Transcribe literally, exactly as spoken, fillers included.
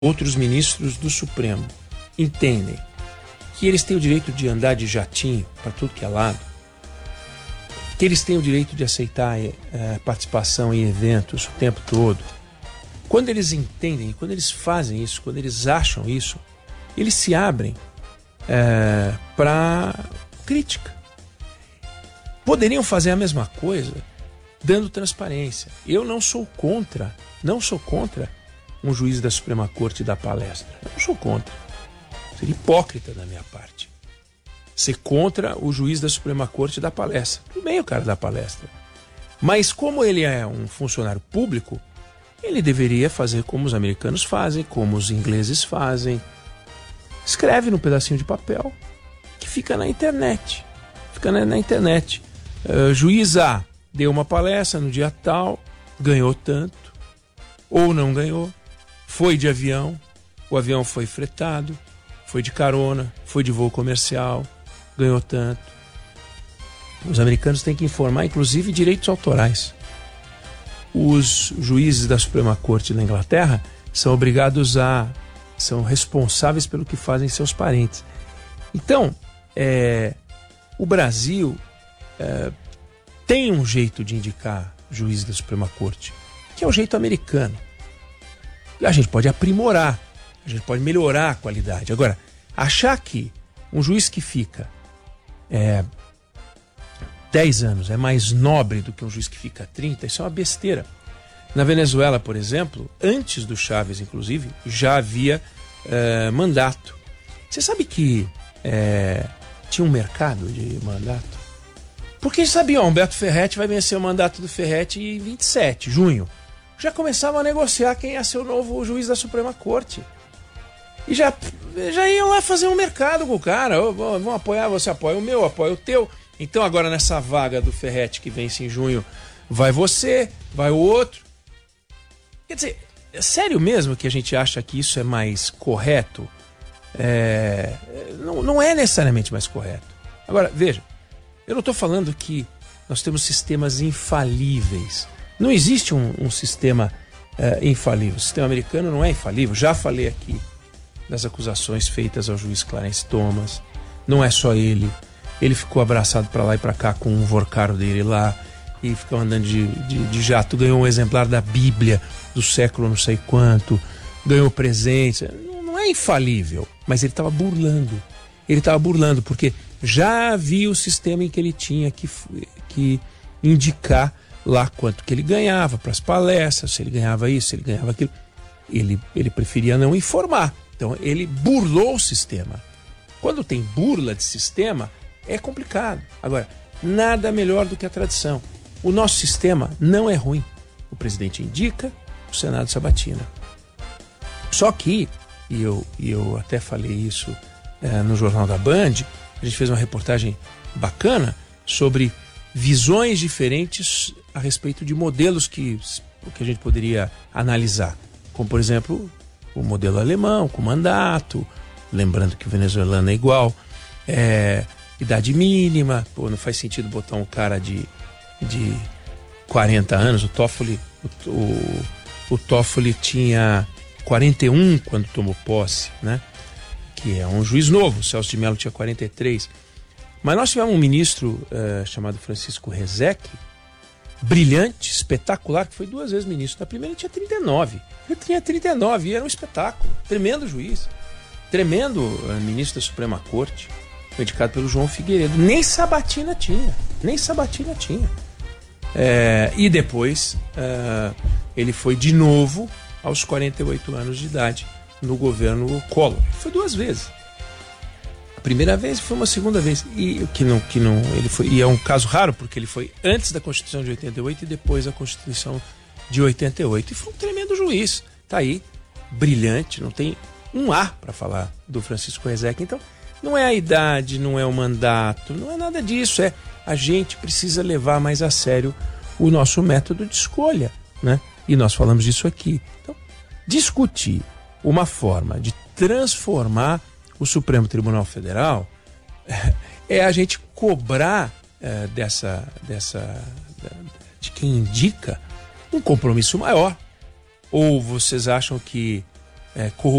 outros ministros do Supremo entendem que eles têm o direito de andar de jatinho para tudo que é lado, que eles têm o direito de aceitar é, participação em eventos o tempo todo, quando eles entendem, quando eles fazem isso, quando eles acham isso, eles se abrem é, para crítica. Poderiam fazer a mesma coisa dando transparência. Eu não sou contra, não sou contra um juiz da Suprema Corte dar palestra. Eu não sou contra. Seria hipócrita da minha parte ser contra o juiz da Suprema Corte dar palestra. Tudo bem o cara dar palestra. Mas como ele é um funcionário público, ele deveria fazer como os americanos fazem, como os ingleses fazem. Escreve num pedacinho de papel que fica na internet. Fica na, na internet. Uh, juiz A deu uma palestra no dia tal, ganhou tanto, ou não ganhou, foi de avião, o avião foi fretado, foi de carona, foi de voo comercial, ganhou tanto. Os americanos têm que informar, inclusive, direitos autorais. Os juízes da Suprema Corte da Inglaterra são obrigados a... são responsáveis pelo que fazem seus parentes. Então, é, o Brasil é, tem um jeito de indicar juízes da Suprema Corte, que é o jeito americano. A gente pode aprimorar, a gente pode melhorar a qualidade. Agora, achar que um juiz que fica é, dez anos é mais nobre do que um juiz que fica trinta, isso é uma besteira. Na Venezuela, por exemplo, antes do Chávez, inclusive, já havia é, mandato. Você sabe que é, tinha um mercado de mandato? Porque sabiam, Humberto Ferretti vai vencer o mandato do Ferretti em vinte e sete de junho. Já começavam a negociar quem ia ser o novo juiz da Suprema Corte. E já, já iam lá fazer um mercado com o cara. Oh, vão apoiar, você apoia o meu, apoia o teu. Então agora nessa vaga do Ferretti que vence em junho, vai você, vai o outro. Quer dizer, é sério mesmo que a gente acha que isso é mais correto? É, não, não é necessariamente mais correto. Agora, veja, eu não estou falando que nós temos sistemas infalíveis. Não existe um, um sistema é, infalível. O sistema americano não é infalível. Já falei aqui das acusações feitas ao juiz Clarence Thomas. Não é só ele. Ele ficou abraçado para lá e para cá com um vorcaro dele lá e ficou andando de, de, de jato. Ganhou um exemplar da Bíblia do século não sei quanto. Ganhou presentes. Não, não é infalível, mas ele estava burlando. Ele estava burlando porque já havia o sistema em que ele tinha que, que indicar lá quanto que ele ganhava para as palestras, se ele ganhava isso, se ele ganhava aquilo. Ele, ele preferia não informar. Então ele burlou o sistema. Quando tem burla de sistema, é complicado. Agora, nada melhor do que a tradição. O nosso sistema não é ruim. O presidente indica, o Senado sabatina. Só que, e eu, e eu até falei isso é, no Jornal da Band, a gente fez uma reportagem bacana sobre visões diferentes a respeito de modelos que, que a gente poderia analisar. Como, por exemplo, o modelo alemão, com mandato, lembrando que o venezuelano é igual, é, idade mínima, pô, não faz sentido botar um cara de, de quarenta anos, o Toffoli, o, o, o Toffoli tinha quarenta e um quando tomou posse, né? Que é um juiz novo, o Celso de Mello tinha quarenta e três. Mas nós tivemos um ministro uh, chamado Francisco Rezec, brilhante, espetacular, que foi duas vezes ministro. Na primeira ele tinha trinta e nove. Ele tinha trinta e nove e era um espetáculo. Tremendo juiz. Tremendo uh, ministro da Suprema Corte. Foi indicado pelo João Figueiredo. Nem sabatina tinha. Nem sabatina tinha. É, e depois uh, ele foi de novo aos quarenta e oito anos de idade no governo Collor. Foi duas vezes. A primeira vez foi uma segunda vez. E que não, que não, ele foi, e é um caso raro, porque ele foi antes da Constituição de oitenta e oito e depois da Constituição de oitenta e oito. E foi um tremendo juiz. Tá aí, brilhante, não tem um A para falar do Francisco Rezec. Então, não é a idade, não é o mandato, não é nada disso. É a gente precisa levar mais a sério o nosso método de escolha, né? E nós falamos disso aqui. Então, discutir uma forma de transformar o Supremo Tribunal Federal é a gente cobrar é, dessa, dessa, de quem indica um compromisso maior. Ou vocês acham que é,